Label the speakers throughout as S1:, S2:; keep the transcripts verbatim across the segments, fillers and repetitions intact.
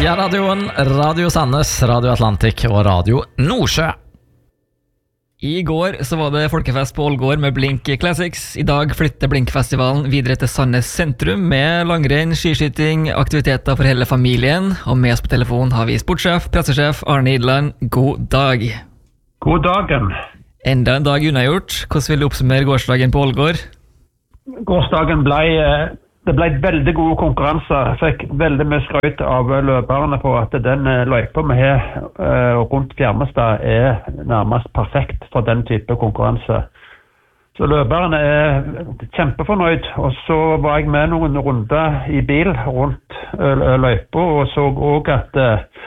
S1: Radioen, Radio Sandnes, Radio Atlantic og Radio Nordsjø. I går så var det folkefest på Ålgård med Blink Classics. I dag flytter Blinkfestivalen videre til Sandnes sentrum med langrenn, skiskyting, aktiviteter for hele familien. Og med oss på telefon har vi sportssjef, pressesjef Arne Idland. God dag.
S2: God dagen.
S1: Enda en dag unnagjort. Hvordan vil du oppsummere gårsdagen på Ålgård?
S2: Gårsdagen ble, det ble veldig gode konkurranser. Jeg fikk veldig mye skrøyt av løperne på at den løypa vi har rundt Fjermestad er nærmest perfekt for den type konkurranse. Så løperne er kjempefornøyd, og så var jeg med noen runder i bil rundt løypa og så også at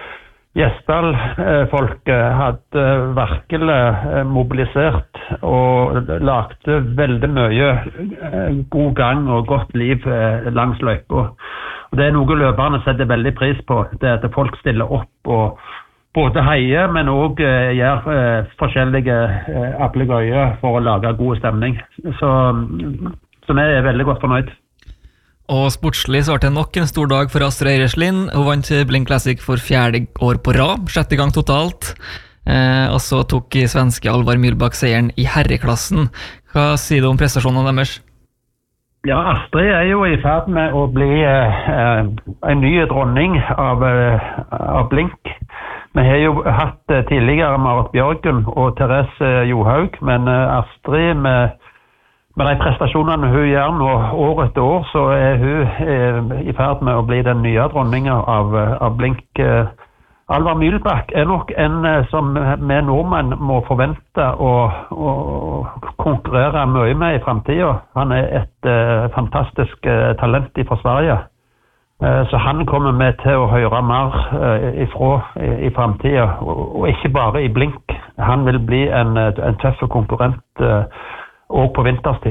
S2: Gjesdal-folk hadde virkelig mobilisert og lagde veldig mye god gang og godt liv langs løypa. Og det er noe løperne setter veldig pris på, det er at folk stiller opp og både heier, men også gjør forskjellige applegøyer for å lage god stemning. Så, så vi er veldig godt fornøyd.
S1: Og sportslig så var det nok en stor dag for Astrid Eireslin. Hun vant Blink Classic for fjerde år på rad, sjette gang totalt. Eh, og så tok svenske Alvar Myhlbak seieren i herreklassen. Hva sier du om prestasjonene deres?
S2: Ja, Astrid er jo i ferd med å bli eh, en ny dronning av, eh, av Blink. Vi har jo hatt eh, tidligere Marit Bjørgen og Therese Johaug, men eh, Astrid med Med de prestasjonene hun gjør nå år etter år, så er hun eh, i ferd med å bli den nye dronningen av, av Blink. Eh, Alvar Myhlbak er nok en eh, som vi nordmenn må forvente å, å konkurrere mye med i fremtiden. Han er et eh, fantastisk eh, talent fra Sverige. Eh, så han kommer med til å høre mer eh, ifra i, i fremtiden, og, og ikke bare i Blink. Han vil bli en, en tøff konkurrent eh, og på vinterstid.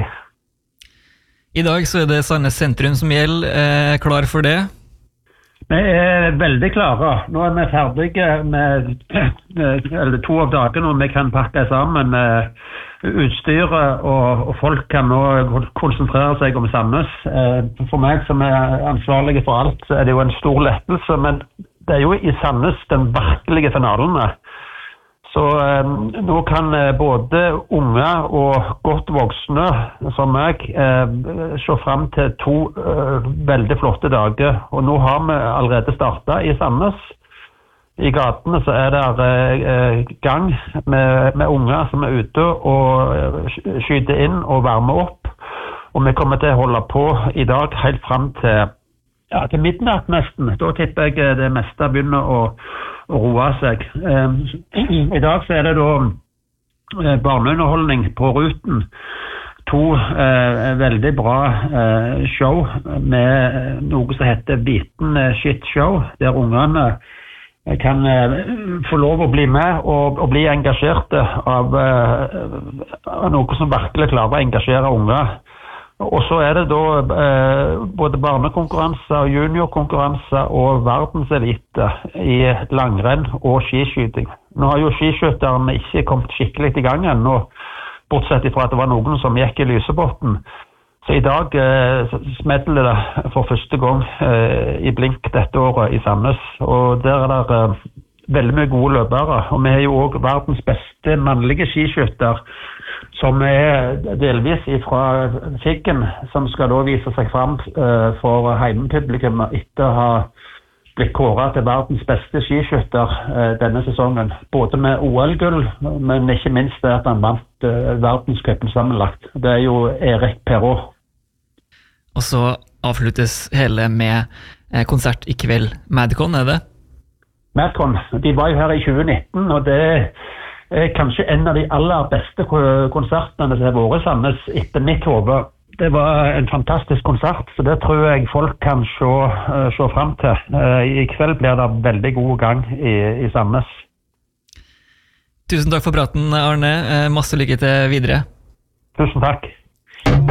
S1: I dag så er det Sandnes sentrum som gjelder. Eh, klar for det?
S2: Vi er veldig klare. Nå er vi ferdige med eller to av dagene, og vi kan pakke sammen utstyret, og, og folk kan nå konsentrere seg om Sandnes. Eh, for meg som er ansvarlig for alt, så er det jo en stor lettelse, men det er jo i Sandnes den virkelige finalen er. Så eh, nå kan eh, både unge og godt voksne som meg eh, se frem til to eh, veldig flotte dager. Og nå har vi allerede startet i Sandnes. I gatene så er det eh, gang med, med unger som er ute og skyter inn og varmer opp. Og vi kommer til å holde på i dag helt frem til, ja, til midnatt nesten. Da tipper jeg det meste begynner å å roe seg. I dag så er det da barneunderholdning på ruten. To eh, veldig bra eh, show med noe som heter Biten Shit Show, der ungene kan eh, få lov å bli med og, og bli engasjerte av, eh, av noe som virkelig klarer å engasjere unger. Og så er det da eh, både barnekonkurranser, juniorkonkurranser og verdenselite i langrenn og skiskyting. Nå har jo skiskytterne ikke kommet skikkelig i gang ennå, bortsett fra at det var noen som gikk i Lysebotn. Så i dag eh, smeller det for første gang eh, i Blink dette året i Sandnes. Og der er det eh, veldig mye gode løpere. Og vi har jo også verdens beste mannlige skiskytter, som er delvis fra Figgen, som skal da vise seg frem uh, for heimepublikum etter å ha blitt kåret til verdens beste skiskytter uh, denne sesongen. Både med O L-gull, men ikke minst det at han vant uh, verdenscupen sammenlagt. Det er jo Erik Perrault.
S1: Og så avsluttes hele med eh, konsert i kveld. Madcon, er det?
S2: Madcon, de var jo her i tjue nitten, og det er kanskje en av de aller beste konsertene som har vært i Sandnes etter mitt hode. Det var en fantastisk konsert, så det tror jeg folk kan se, se frem til. I kveld blir det veldig god gang i, i Sandnes.
S1: Tusen takk for praten, Arne. Masse lykke til videre.
S2: Tusen takk.